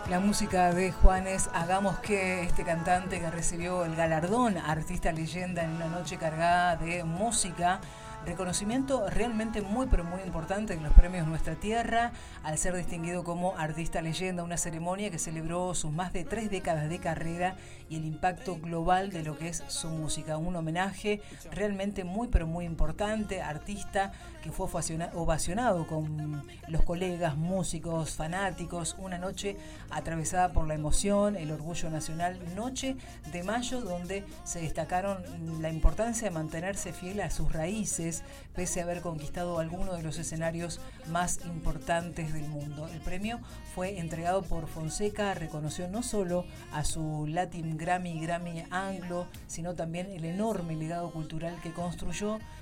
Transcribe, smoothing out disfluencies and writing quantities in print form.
La música de Juanes, hagamos que este cantante que recibió el galardón Artista Leyenda en una noche cargada de música, reconocimiento realmente muy pero muy importante en los premios Nuestra Tierra, al ser distinguido como Artista Leyenda, una ceremonia que celebró sus más de 3 décadas de carrera y el impacto global de lo que es su música. Un homenaje realmente muy pero muy importante, artista que fue ovacionado con los colegas, músicos, fanáticos, una noche atravesada por la emoción, el orgullo nacional, noche de mayo donde se destacaron la importancia de mantenerse fiel a sus raíces, pese a haber conquistado algunos de los escenarios más importantes del mundo. El premio fue entregado por Fonseca, reconoció no solo a su Latin Grammy Anglo, sino también el enorme legado cultural que construyó